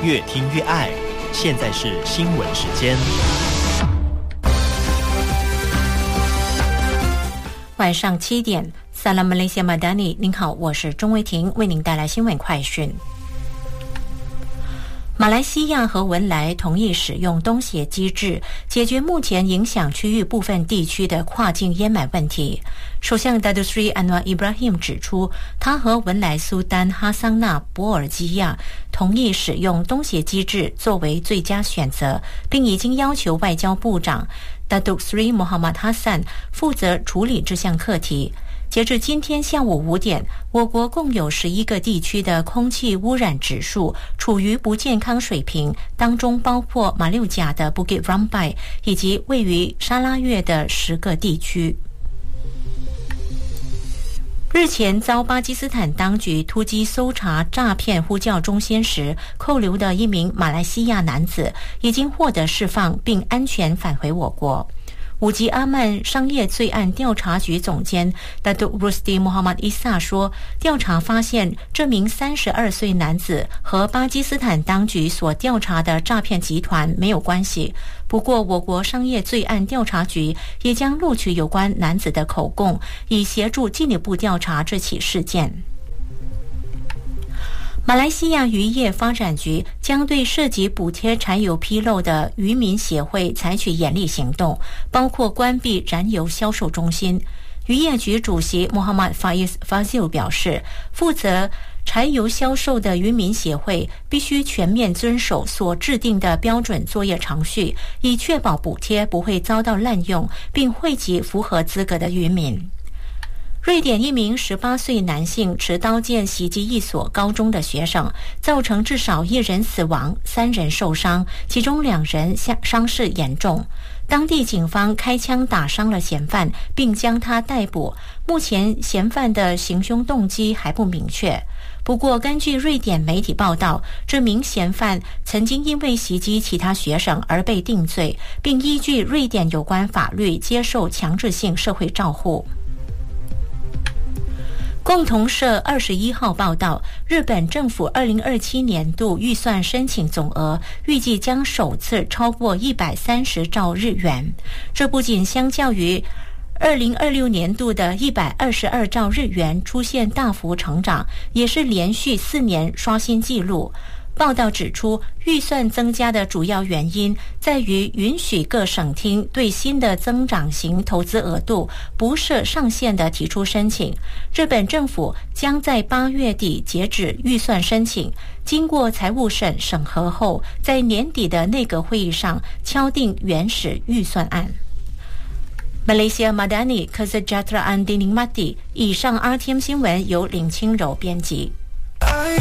越听越爱。现在是新闻时间。 晚上7点，萨拉马来西亚马达尼，您好，我是钟维婷，为您带来新闻快讯。马来西亚和文莱同意使用东协机制，解决目前影响区域部分地区的跨境烟霾问题。首相 Datuk Seri Anwar Ibrahim 指出，他和文莱苏丹哈桑纳博尔基亚同意使用东协机制作为最佳选择，并已经要求外交部长 Datuk Seri Muhammad Hassan 负责处理这项课题。截至今天下午5点，我国共有11个地区的空气污染指数处于不健康水平，当中包括马六甲的 Bukit Rambai 以及位于沙拉越的10个地区。日前遭巴基斯坦当局突击搜查诈骗呼叫中心时扣留的一名马来西亚男子已经获得释放，并安全返回我国。五吉阿曼商业罪案调查局总监 Datuk Rusdi Muhammad Isa 说，调查发现这名32岁男子和巴基斯坦当局所调查的诈骗集团没有关系。不过，我国商业罪案调查局也将录取有关男子的口供，以协助进一步调查这起事件。马来西亚渔业发展局将对涉及补贴柴油披露的渔民协会采取严厉行动，包括关闭燃油销售中心。渔业局主席 Muhammad Faiz Fazil 表示，负责柴油销售的渔民协会必须全面遵守所制定的标准作业程序，以确保补贴不会遭到滥用，并惠及符合资格的渔民。瑞典一名18岁男性持刀剑袭击一所高中的学生，造成至少1人死亡，3人受伤，其中2人伤势严重。当地警方开枪打伤了嫌犯，并将他逮捕。目前嫌犯的行凶动机还不明确。不过，根据瑞典媒体报道，这名嫌犯曾经因为袭击其他学生而被定罪，并依据瑞典有关法律接受强制性社会照护。共同社21号报道，日本政府2027年度预算申请总额预计将首次超过130兆日元。这不仅相较于2026年度的122兆日元出现大幅成长，也是连续4年刷新纪录。报道指出，预算增加的主要原因在于允许各省厅对新的增长型投资额度不设上限的提出申请。日本政府将在8月底截止预算申请，经过财务省审核后，在年底的内阁会议上敲定原始预算案。Malaysia Madani Kesejahteraan Dinikmati。以上 RTM 新闻由林清柔编辑。